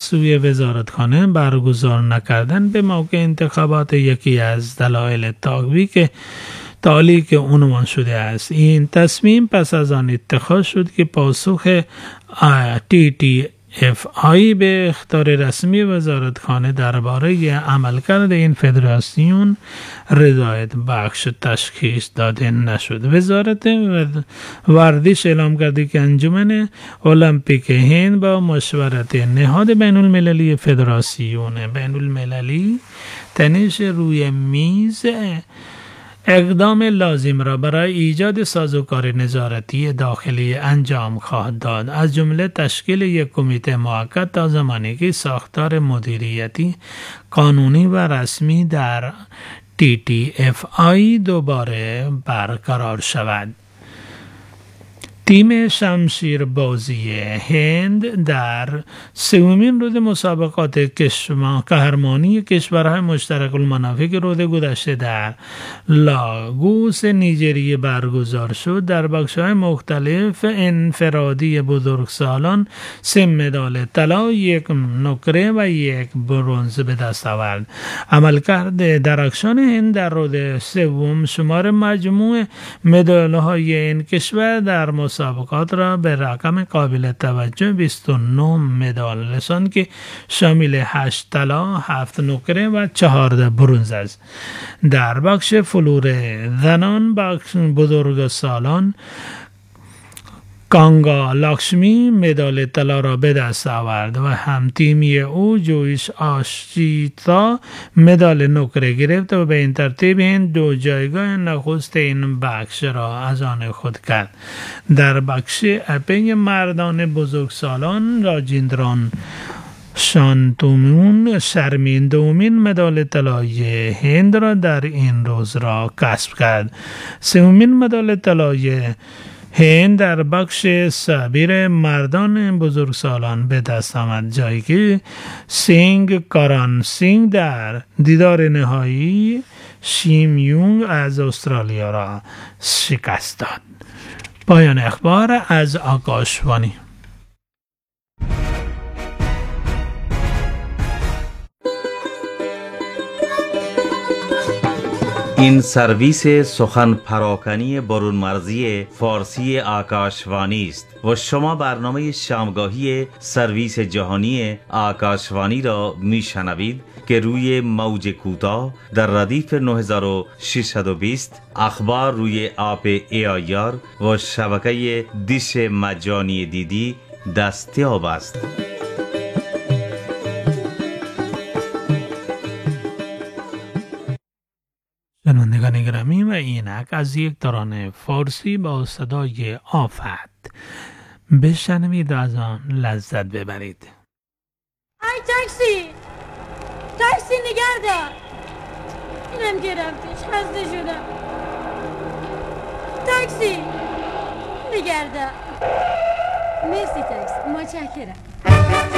سوی وزارتخانه برگزار نکردن به موقع انتخابات یکی از دلایل تعلیق عنوان شده است. این تصمیم پس از آن اتخاذ شد که پاسخ TTFI به اخطار رسمی وزارتخانه درباره عملکرد این فدراسیون رضایت بخش تشخیص داده نشد. وزارت ورزش اعلام کرده که انجمن المپیک هند با مشورت نهاد بین المللی فدراسیون بین المللی تنش روی میز اقدام لازم را برای ایجاد سازوکار نظارتی داخلی انجام خواهد داد، از جمله تشکیل یک کمیته موقت تا زمانی که ساختار مدیریتی قانونی و رسمی در TTFI دوباره برقرار شود. تیم شمشیر بازی هند در سومین روز مسابقات قهرمانی کشورهای مشترک المنافع که روز گذشته در لاگوس نیجریه برگزار شد، در بخش‌های مختلف انفرادی بزرگسالان 3 مدال طلا، 1 نقره و 1 برنز به دست آورد. عملکرد درخشان هند در روز سوم شمار مجموع مدال‌های این کشور در مسابقات را به رقم قابل توجه 29 مدال رساند که شامل 8 طلا، 7 نقره و 14 برنز است. در بخش فلور زنان بزرگسالان کانگا لاکشمی مدال طلا را به دست آورد و هم تیمی او جویش آشیتا مدال نقره گرفت و به این ترتیب این 2 جایگاه نخست این بخش را از آن خود کرد. در بخش اپه مردان بزرگسالان راجیندران شانتومون شرمین دومین مدال طلای هند را در این روز را کسب کرد. سومین مدال طلای هند در بخش سبیر مردان بزرگسالان به دست آمد، جایی که سینگ کاران سینگ در دیدار نهایی شیم یونگ از استرالیا را شکست داد. پایان اخبار از آکاشوانی. این سرویس سخن پراکنی برون مرزی فارسی آکاشوانی است و شما برنامه شامگاهی سرویس جهانی آکاشوانی را میشنوید که روی موج کوتاه در ردیف 9620 اخبار روی آپ AIR و شبکه دیش مجانی دیدی دستیاب است. شنوندگان گرامی، و اینک از یک ترانه فارسی با صدای آفت بشنوید و از آن لذت ببرید. ای تاکسی نگردار، اینم گرفتش، خسته شدم. تاکسی نگردار. مرسی تاکسی، متشکرم.